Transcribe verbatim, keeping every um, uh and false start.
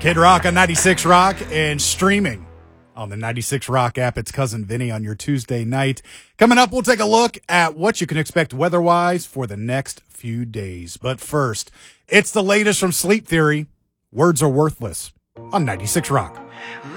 Kid Rock on ninety-six Rock and streaming on the ninety-six Rock app. It's Cousin Vinny on your Tuesday night. Coming up, we'll take a look at what you can expect weather-wise for the next few days. But first, it's the latest from Sleep Theory. Words Are Worthless on ninety-six Rock.